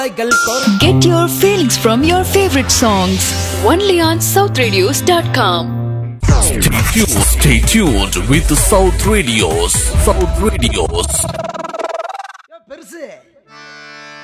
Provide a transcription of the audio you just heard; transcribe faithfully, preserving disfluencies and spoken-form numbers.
Get your feelings from your favorite songs only on south radios dot com. Stay tuned, stay tuned with the South Radios. South Radios. பெருசு